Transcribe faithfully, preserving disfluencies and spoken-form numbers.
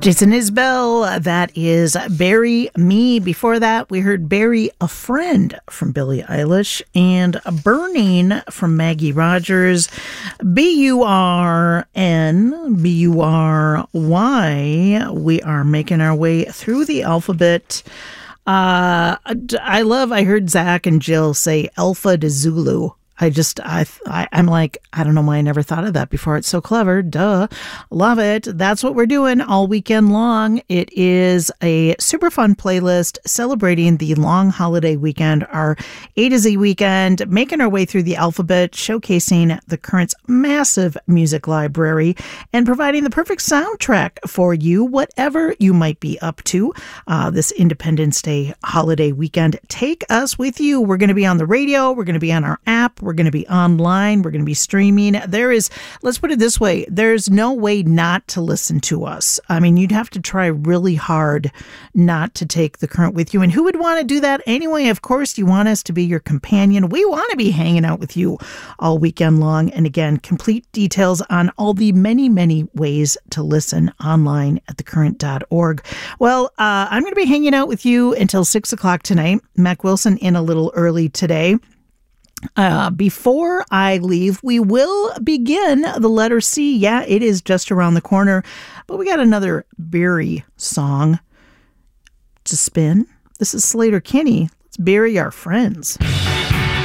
Jason Isbell, that is Bury Me. Before that, we heard Bury a Friend from Billie Eilish and Burning from Maggie Rogers. B U R N, B U R Y. We are making our way through the alphabet. Uh, I love, I heard Zach and Jill say Alpha to Zulu. I just, I, I, I'm like, I don't know why I never thought of that before. It's so clever. Duh. Love it. That's what we're doing all weekend long. It is a super fun playlist celebrating the long holiday weekend, our A to Z weekend, making our way through the alphabet, showcasing the Current's massive music library, and providing the perfect soundtrack for you, whatever you might be up to uh, this Independence Day holiday weekend. Take us with you. We're going to be on the radio. We're going to be on our app. We're going to be online. We're going to be streaming. There is, let's put it this way, there's no way not to listen to us. I mean, you'd have to try really hard not to take the Current with you. And who would want to do that anyway? Of course, you want us to be your companion. We want to be hanging out with you all weekend long. And again, complete details on all the many, many ways to listen online at the current dot org. Well, uh, I'm going to be hanging out with you until six o'clock tonight. Mac Wilson in a little early today. Uh, before I leave, we will begin the letter C. Yeah, it is just around the corner, but we got another Bury song to spin. This is Slater Kinney. Let's bury our friends.